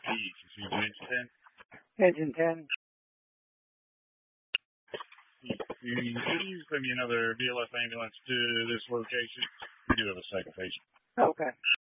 East. You see engine 10? Engine 10. Can you send me another BLS ambulance to this location? We do have a second patient. Okay.